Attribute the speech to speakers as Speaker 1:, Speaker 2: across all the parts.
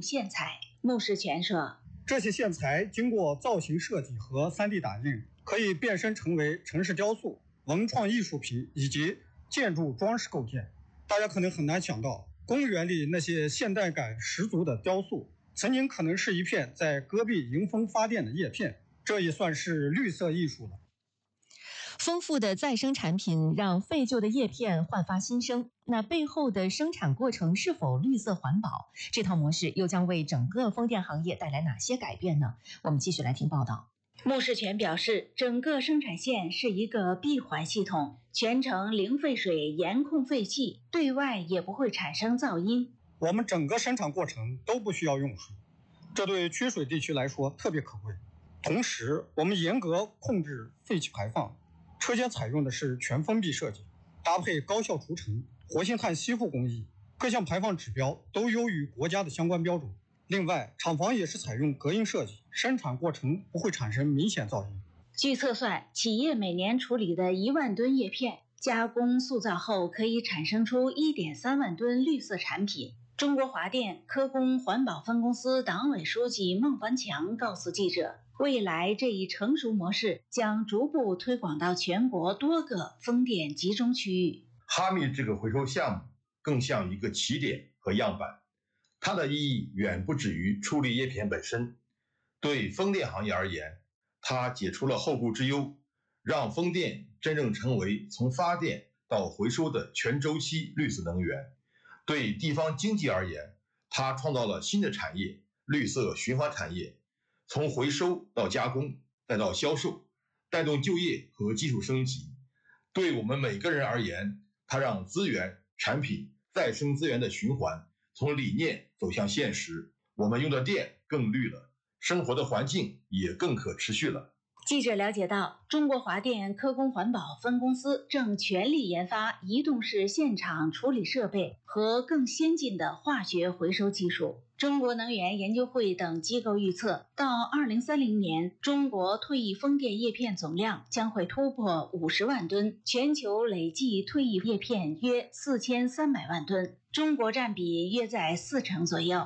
Speaker 1: 线材。穆世全说，
Speaker 2: 这些线材经过造型设计和 3D 打印，可以变身成为城市雕塑、文创艺术品以及建筑装饰构件。大家可能很难想到，公园里那些现代感十足的雕塑，曾经可能是一片在戈壁迎风发电的叶片，这也算是绿色艺术了。
Speaker 3: 丰富的再生产品让废旧的叶片焕发新生，那背后的生产过程是否绿色环保？这套模式又将为整个风电行业带来哪些改变呢？我们继续来听报道。
Speaker 1: 穆世全表示，整个生产线是一个闭环系统，全程零废水，严控废气，对外也不会产生噪音。
Speaker 2: 我们整个生产过程都不需要用水，这对缺水地区来说特别可贵。同时，我们严格控制废气排放，车间采用的是全封闭设计，搭配高效除尘、活性炭吸附工艺，各项排放指标都优于国家的相关标准。另外，厂房也是采用隔音设计，生产过程不会产生明显噪音。
Speaker 1: 据测算，企业每年处理的1万吨叶片，加工塑造后可以产生出1.3万吨绿色产品。中国华电科工环保分公司党委书记孟凡强告诉记者，未来这一成熟模式将逐步推广到全国多个风电集中区域。
Speaker 4: 哈密这个回收项目更像一个起点和样板，它的意义远不止于处理叶片本身。对风电行业而言，它解除了后顾之忧，让风电真正成为从发电到回收的全周期绿色能源。对地方经济而言，它创造了新的产业，绿色循环产业，从回收到加工再到销售，带动就业和技术升级。对我们每个人而言，它让资源、产品、再生资源的循环从理念走向现实，我们用的电更绿了，生活的环境也更可持续了。
Speaker 1: 记者了解到，中国华电科工环保分公司正全力研发移动式现场处理设备和更先进的化学回收技术。中国能源研究会等机构预测，到2030年，中国退役风电叶片总量将会突破50万吨，全球累计退役叶片约4300万吨，中国占比约在40%左右。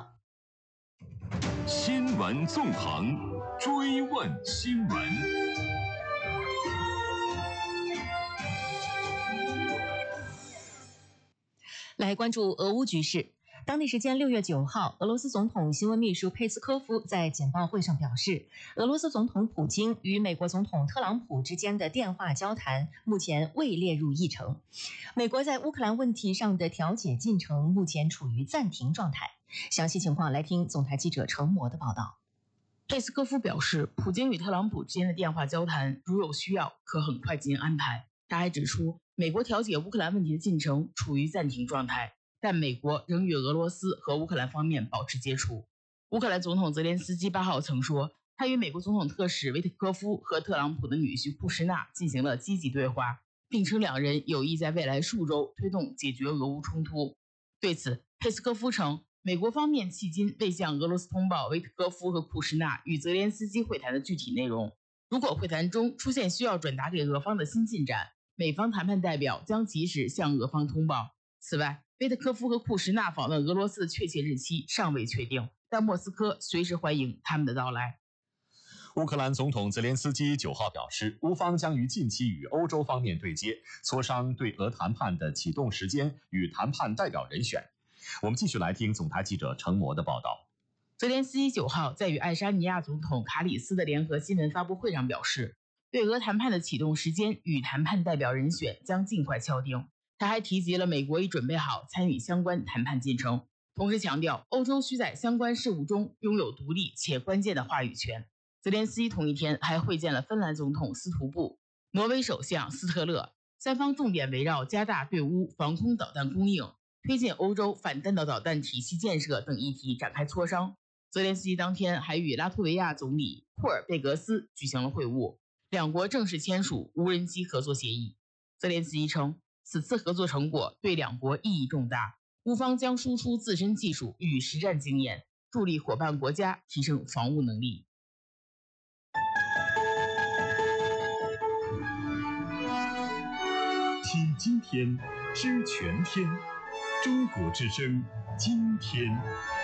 Speaker 5: 新闻纵横，追问新闻。
Speaker 3: 来关注俄乌局势。当地时间6月9号，俄罗斯总统新闻秘书佩斯科夫在简报会上表示，俄罗斯总统普京与美国总统特朗普之间的电话交谈目前未列入议程。美国在乌克兰问题上的调解进程目前处于暂停状态。详细情况来听总台记者程模的报道。
Speaker 6: 佩斯科夫表示，普京与特朗普之间的电话交谈如有需要，可很快进行安排。他还指出，美国调解乌克兰问题的进程处于暂停状态，但美国仍与俄罗斯和乌克兰方面保持接触。乌克兰总统泽连斯基8号曾说，他与美国总统特使维特科夫和特朗普的女婿库什纳进行了积极对话，并称两人有意在未来数周推动解决俄乌冲突。对此，佩斯科夫称，美国方面迄今未向俄罗斯通报维特科夫和库什纳与泽连斯基会谈的具体内容。如果会谈中出现需要转达给俄方的新进展，美方谈判代表将及时向俄方通报。此外，维特科夫和库什纳访问俄罗斯的确切日期尚未确定，但莫斯科随时欢迎他们的到来。
Speaker 5: 乌克兰总统泽连斯基9号表示，乌方将于近期与欧洲方面对接，磋商对俄谈判的启动时间与谈判代表人选。我们继续来听总台记者程模的报道。
Speaker 6: 泽连斯基9号在与爱沙尼亚总统卡里斯的联合新闻发布会上表示，对俄谈判的启动时间与谈判代表人选将尽快敲定。他还提及了美国已准备好参与相关谈判进程，同时强调欧洲需在相关事务中拥有独立且关键的话语权。泽连斯基同一天还会见了芬兰总统斯图布、挪威首相斯特勒，三方重点围绕加大对乌防空导弹供应、推进欧洲反弹道导弹体系建设等议题展开磋商。泽连斯基当天还与拉脱维亚总理库尔贝格斯举行了会晤，两国正式签署无人机合作协议。泽连斯基称，此次合作成果对两国意义重大，乌方将输出自身技术与实战经验，助力伙伴国家提升防务能力。
Speaker 5: 听今天，知全天，中国之声，今天。